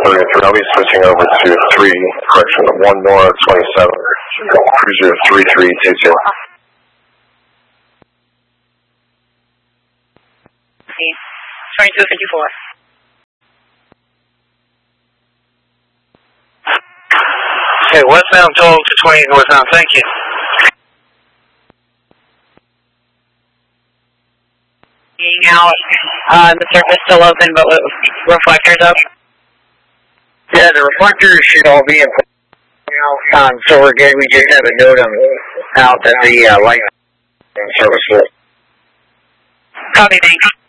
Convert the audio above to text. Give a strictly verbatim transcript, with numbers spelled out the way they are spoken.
three three. I'll be switching over to three, correction, one Nora twenty-seven, cruiser three three two two. twenty-two fifty-four. Okay, westbound total to twenty northbound, thank you. Now, uh, the surface still open, but with reflectors up? Yeah, the reflectors should all be in now. Um, so we're good. We just have a note on out that the uh, light service. Copy, thanks.